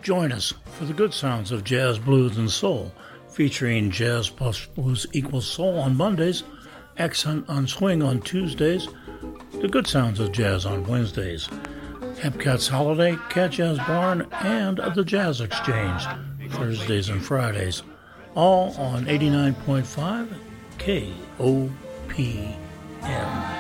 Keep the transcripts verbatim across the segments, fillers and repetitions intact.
Join us for the good sounds of jazz, blues, and soul, featuring jazz plus blues equals soul on Mondays, accent on swing on Tuesdays, the good sounds of jazz on Wednesdays, Hepcat's Holiday, Cat Jazz Barn, and the Jazz Exchange, Thursdays and Fridays, all on eighty-nine point five K O P N.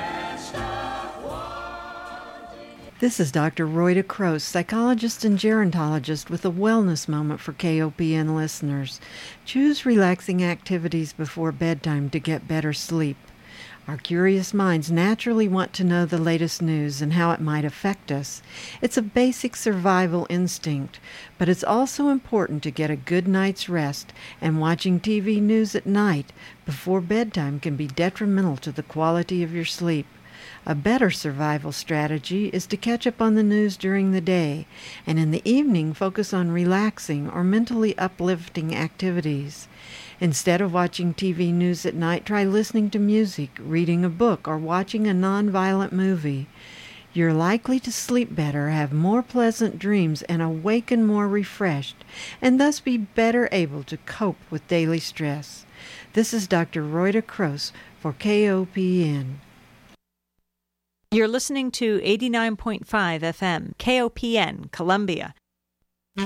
This is Doctor Rhoda Croce, psychologist and gerontologist with a wellness moment for K O P N listeners. Choose relaxing activities before bedtime to get better sleep. Our curious minds naturally want to know the latest news and how it might affect us. It's a basic survival instinct, but it's also important to get a good night's rest, and watching T V news at night before bedtime can be detrimental to the quality of your sleep. A better survival strategy is to catch up on the news during the day, and in the evening focus on relaxing or mentally uplifting activities. Instead of watching T V news at night, try listening to music, reading a book, or watching a non-violent movie. You're likely to sleep better, have more pleasant dreams, and awaken more refreshed, and thus be better able to cope with daily stress. This is Doctor Rhoda Croce for K O P N. You're listening to eighty-nine point five F M, K O P N, Columbia,